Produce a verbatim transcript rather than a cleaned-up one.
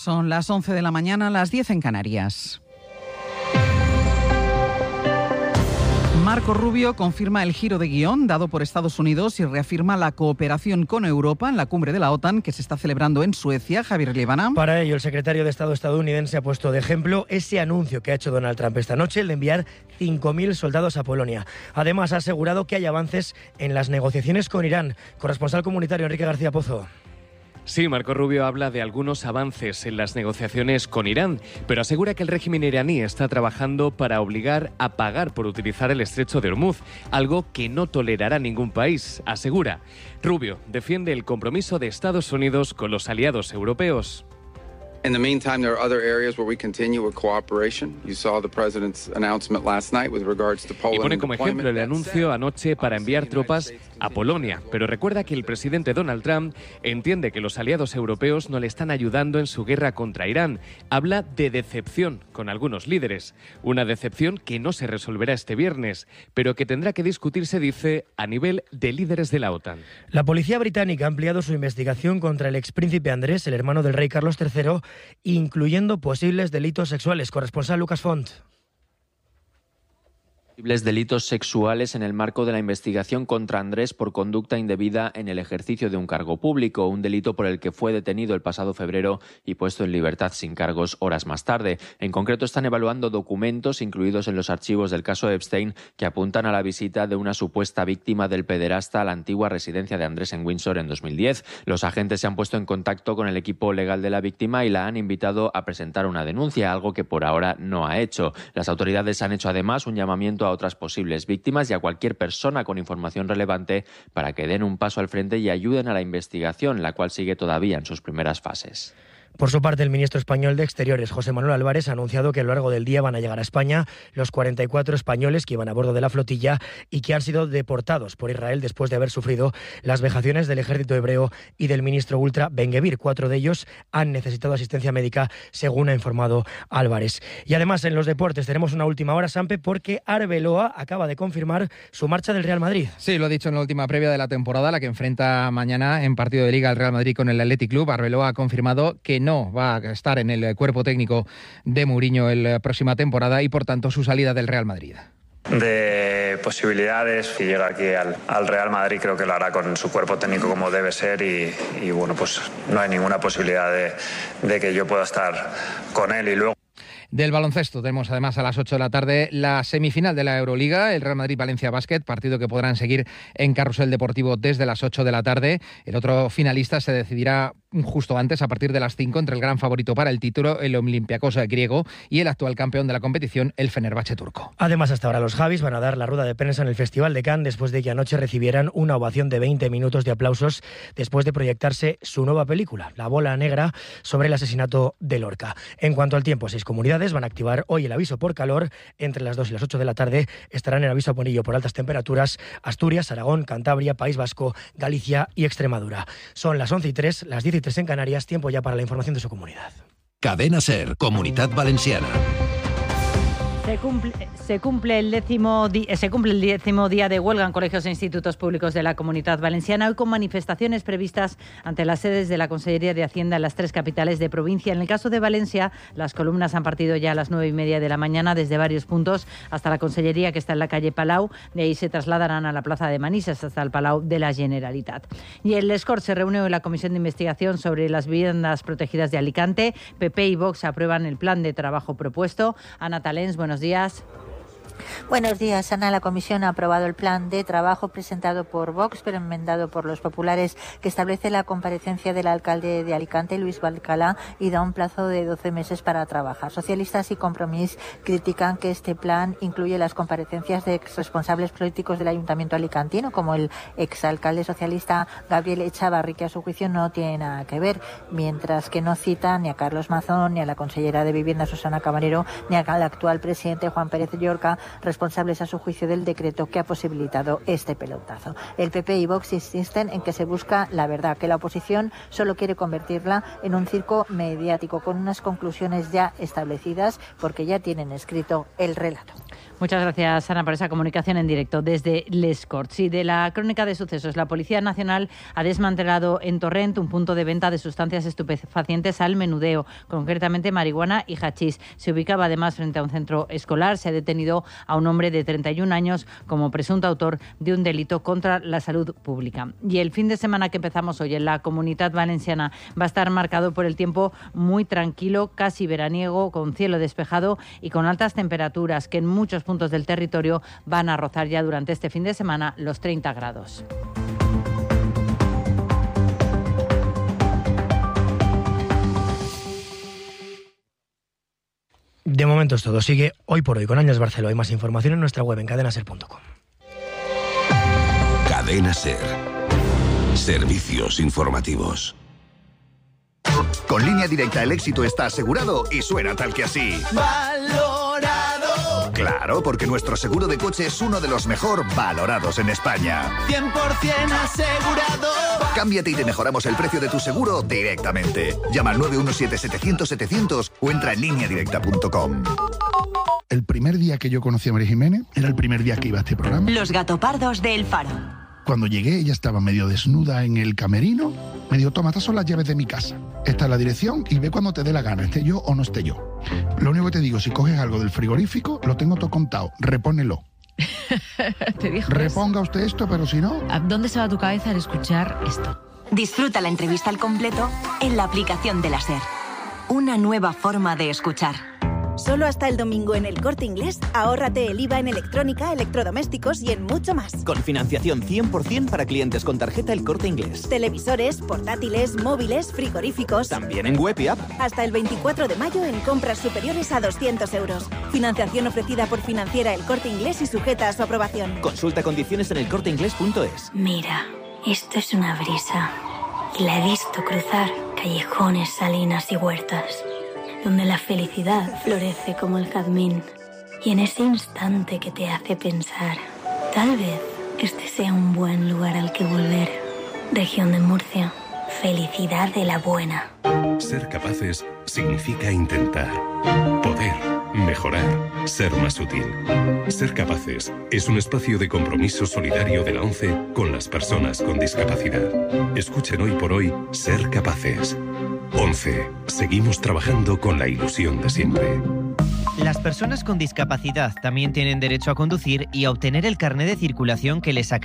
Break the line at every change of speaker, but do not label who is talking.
Son las once de la mañana, las diez en Canarias. Marco Rubio confirma el giro de guión dado por Estados Unidos y reafirma la cooperación con Europa en la cumbre de la OTAN que se está celebrando en Suecia. Javier Líbana.
Para ello, el secretario de Estado estadounidense ha puesto de ejemplo ese anuncio que ha hecho Donald Trump esta noche, el de enviar cinco mil soldados a Polonia. Además, ha asegurado que hay avances en las negociaciones con Irán. Corresponsal comunitario Enrique García Pozo.
Sí, Marco Rubio habla de algunos avances en las negociaciones con Irán, pero asegura que el régimen iraní está trabajando para obligar a pagar por utilizar el estrecho de Hormuz, algo que no tolerará ningún país, asegura. Rubio defiende el compromiso de Estados Unidos con los aliados europeos.
In the meantime, there are other areas where we continue with cooperation. You saw the president's announcement last night with regards to Poland.
Y pone como ejemplo el anuncio anoche para enviar tropas a Polonia, pero recuerda que el presidente Donald Trump entiende que los aliados europeos no le están ayudando en su guerra contra Irán. Habla de decepción con algunos líderes, una decepción que no se resolverá este viernes, pero que tendrá que discutirse, dice, a nivel de líderes de la OTAN.
La policía británica ha ampliado su investigación contra el expríncipe Andrés, el hermano del rey Carlos tercero, incluyendo posibles delitos sexuales. Corresponsal Lucas Font.
Posibles delitos sexuales en el marco de la investigación contra Andrés por conducta indebida en el ejercicio de un cargo público, un delito por el que fue detenido el pasado febrero y puesto en libertad sin cargos horas más tarde. En concreto, están evaluando documentos incluidos en los archivos del caso Epstein que apuntan a la visita de una supuesta víctima del pederasta a la antigua residencia de Andrés en Windsor en dos mil diez. Los agentes se han puesto en contacto con el equipo legal de la víctima y la han invitado a presentar una denuncia, algo que por ahora no ha hecho. Las autoridades han hecho además un llamamiento a otras posibles víctimas y a cualquier persona con información relevante para que den un paso al frente y ayuden a la investigación, la cual sigue todavía en sus primeras fases.
Por su parte, el ministro español de Exteriores, José Manuel Álvarez, ha anunciado que a lo largo del día van a llegar a España los cuarenta y cuatro españoles que iban a bordo de la flotilla y que han sido deportados por Israel después de haber sufrido las vejaciones del ejército hebreo y del ministro ultra Ben-Gvir. Cuatro de ellos han necesitado asistencia médica, según ha informado Álvarez. Y además, en los deportes tenemos una última hora, Sampe, porque Arbeloa acaba de confirmar su marcha del Real Madrid.
Sí, lo ha dicho en la última previa de la temporada, la que enfrenta mañana en partido de Liga el Real Madrid con el Athletic Club. Arbeloa ha confirmado que no va a estar en el cuerpo técnico de Mourinho la próxima temporada y, por tanto, su salida del Real Madrid.
De posibilidades, si llega aquí al, al Real Madrid, creo que lo hará con su cuerpo técnico como debe ser y, y bueno, pues no hay ninguna posibilidad de, de que yo pueda estar con él. Y luego
del baloncesto tenemos además a las ocho de la tarde la semifinal de la Euroliga, el Real Madrid-Valencia Basket, partido que podrán seguir en Carrusel Deportivo desde las ocho de la tarde. El otro finalista se decidirá justo antes, a partir de las cinco, entre el gran favorito para el título, el Olympiacos griego, y el actual campeón de la competición, el Fenerbahce turco.
Además, hasta ahora los Javis van a dar la rueda de prensa en el Festival de Cannes después de que anoche recibieran una ovación de veinte minutos de aplausos después de proyectarse su nueva película, La bola negra, sobre el asesinato de Lorca. En cuanto al tiempo, seis comunidades van a activar hoy el aviso por calor. Entre las dos y las ocho de la tarde estarán en aviso amarillo por altas temperaturas Asturias, Aragón, Cantabria, País Vasco, Galicia y Extremadura. Son las once y tres, las diez y tres en Canarias, tiempo ya para la información de su comunidad.
Cadena SER, Comunidad Valenciana.
Se cumple, se, cumple el décimo di, se cumple el décimo día de huelga en colegios e institutos públicos de la Comunidad Valenciana, hoy con manifestaciones previstas ante las sedes de la Consellería de Hacienda en las tres capitales de provincia. En el caso de Valencia, las columnas han partido ya a las nueve y media de la mañana desde varios puntos hasta la Consellería, que está en la calle Palau. De ahí se trasladarán a la plaza de Manises hasta el Palau de la Generalitat. Y el Escort se reúne en la Comisión de Investigación sobre las viviendas protegidas de Alicante. P P y Vox aprueban el plan de trabajo propuesto. Ana Talens, buenos días.
Buenos días, Ana. La Comisión ha aprobado el plan de trabajo presentado por Vox, pero enmendado por los populares, que establece la comparecencia del alcalde de Alicante, Luis Balcalá, y da un plazo de doce meses para trabajar. Socialistas y Compromís critican que este plan incluye las comparecencias de exresponsables políticos del Ayuntamiento alicantino, como el exalcalde socialista Gabriel Echavarri, que a su juicio no tiene nada que ver, mientras que no citan ni a Carlos Mazón, ni a la consellera de Vivienda Susana Camarero, ni al actual presidente Juan Pérez Llorca, responsables a su juicio del decreto que ha posibilitado este pelotazo. El P P y Vox insisten en que se busca la verdad, que la oposición solo quiere convertirla en un circo mediático con unas conclusiones ya establecidas porque ya tienen escrito el relato.
Muchas gracias, Ana, por esa comunicación en directo desde Les Corts. Y de la crónica de sucesos, la Policía Nacional ha desmantelado en Torrent un punto de venta de sustancias estupefacientes al menudeo, concretamente marihuana y hachís. Se ubicaba además frente a un centro escolar. Se ha detenido a un hombre de treinta y un años como presunto autor de un delito contra la salud pública. Y el fin de semana que empezamos hoy en la Comunidad Valenciana va a estar marcado por el tiempo muy tranquilo, casi veraniego, con cielo despejado y con altas temperaturas que en muchos puntos del territorio van a rozar ya durante este fin de semana los treinta grados.
De momento es todo. Sigue Hoy por Hoy con Ángels Barceló. Hay más información en nuestra web en cadena ser punto com.
Cadena Ser. Servicios informativos.
Con Línea Directa el éxito está asegurado y suena tal que así. ¡Valorado! Claro, porque nuestro seguro de coche es uno de los mejor valorados en España.
cien por ciento asegurado.
Cámbiate y te mejoramos el precio de tu seguro directamente. Llama al nueve uno siete setecientos setecientos o entra en línea directa punto com.
El primer día que yo conocí a María Jiménez era el primer día que iba a este programa.
Los gatopardos de El Faro.
Cuando llegué, ella estaba medio desnuda en el camerino. Me dijo, toma, estas son las llaves de mi casa. Esta es la dirección y ve cuando te dé la gana, esté yo o no esté yo. Lo único que te digo, si coges algo del frigorífico, lo tengo todo contado, repónelo.
¿Te dijo
Reponga usted esto, pero si no...
¿A dónde se va tu cabeza al escuchar esto?
Disfruta la entrevista al completo en la aplicación de la SER. Una nueva forma de escuchar.
Solo hasta el domingo en El Corte Inglés, ahórrate el I V A en electrónica, electrodomésticos y en mucho más.
Con financiación cien por ciento para clientes con tarjeta El Corte Inglés.
Televisores, portátiles, móviles, frigoríficos.
También en web y app.
Hasta el veinticuatro de mayo en compras superiores a doscientos euros. Financiación ofrecida por Financiera El Corte Inglés y sujeta a su aprobación.
Consulta condiciones en el corte inglés punto es.
Mira, esto es una brisa. Y la he visto cruzar callejones, salinas y huertas, donde la felicidad florece como el jazmín. Y en ese instante que te hace pensar, tal vez este sea un buen lugar al que volver. Región de Murcia, felicidad de la buena.
Ser capaces significa intentar, poder, mejorar, ser más útil. Ser capaces es un espacio de compromiso solidario de la ONCE con las personas con discapacidad. Escuchen hoy por hoy Ser Capaces. ONCE. Seguimos trabajando con la ilusión de siempre.
Las personas con discapacidad también tienen derecho a conducir y a obtener el carné de circulación que les acredita